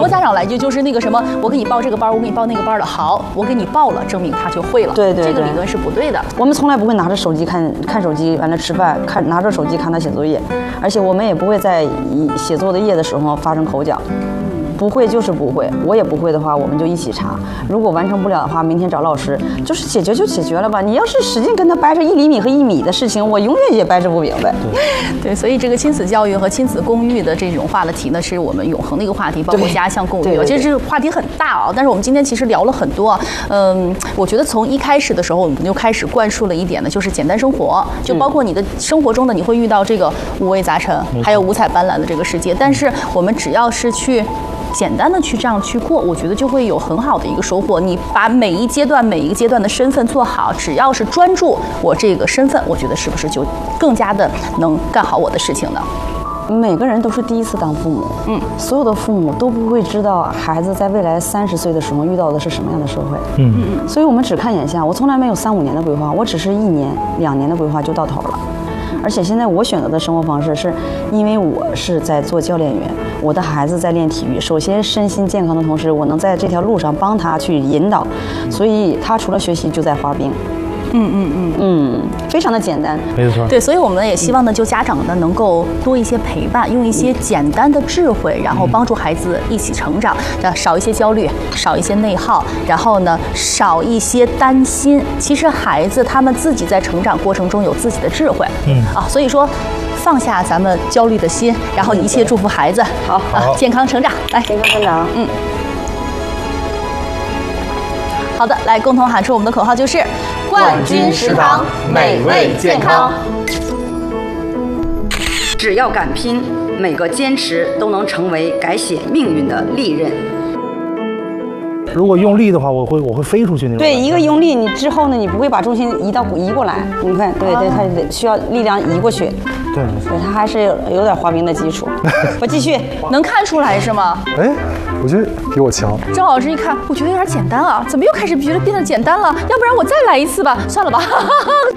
家长来就是那个什么，我给你报这个班，我给你报那个班的，好，我给你报了，证明他就会了。 对， 这个理论是不对的。 我们从来不会拿着手机看手机，完了吃饭拿着手机看他写作业，而且我们也不会在写作的业的时候发生口角。不会就是不会，我也不会的话，我们就一起查。如果完成不了的话，明天找老师，就是解决就解决了吧。你要是使劲跟他掰扯1厘米和1米的事情，我永远也掰扯不明白。 对，所以这个亲子教育和亲子共育的这种话题呢，是我们永恒的一个话题，包括家乡共育。其实这个话题很大啊，但是我们今天其实聊了很多。我觉得从一开始的时候，我们就开始灌输了一点呢，就是简单生活，就包括你的生活中呢，你会遇到这个五味杂陈，还有五彩斑斓的这个世界。但是我们只要是去简单的去这样去过，我觉得就会有很好的一个收获。你把每一个阶段的身份做好，只要是专注我这个身份，我觉得是不是就更加的能干好我的事情呢？ 每个人都是第一次当父母，所有的父母都不会知道孩子在未来30岁的时候遇到的是什么样的社会，所以我们只看眼下。我从来没有3、5年的规划，我只是1年、2年的规划就到头了。而且现在我选择的生活方式，是因为我是在做教练员，我的孩子在练体育，首先身心健康的同时，我能在这条路上帮他去引导，所以他除了学习就在滑冰。非常的简单， 没错。 对，所以我们也希望呢，就家长呢能够多一些陪伴，用一些简单的智慧，然后帮助孩子一起成长，少一些焦虑，少一些内耗，然后呢少一些担心。其实孩子他们自己在成长过程中有自己的智慧，所以说放下咱们焦虑的心，然后一切祝福孩子好健康成长，来健康成长， 好的，来共同喊出我们的口号，就是冠军食堂，美味健康。 只要敢拼，每个坚持都能成为改写命运的利刃。 如果用力的话，我会飞出去那种。 对，一个用力，你之后呢，你不会把重心移过来。你看，对，它得需要力量移过去。 对， 它还是有点滑冰的基础。我继续， 能看出来是吗？ 哎，我觉得比我强。 郑老师一看，我觉得有点简单啊，怎么又开始觉得变得简单了？要不然我再来一次吧，算了吧。